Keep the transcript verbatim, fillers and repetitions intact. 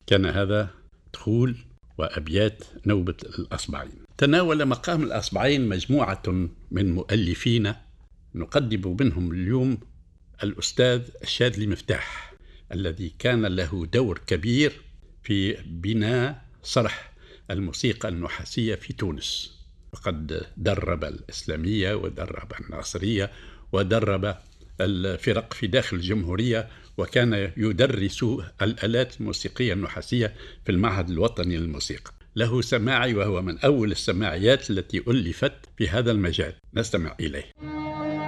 كان هذا دخول وأبيات نوبة الأصبعين. تناول مقام الأصبعين مجموعة من مؤلفين نقدم منهم اليوم الأستاذ الشاذلي مفتاح، الذي كان له دور كبير في بناء صرح الموسيقى النحاسية في تونس، فقد درب الإسلامية ودرب الناصرية ودرب الفرق في داخل الجمهورية، وكان يدرس الآلات الموسيقية النحاسية في المعهد الوطني للموسيقى. له سماعي وهو من أول السماعيات التي ألفت في هذا المجال، نستمع إليه.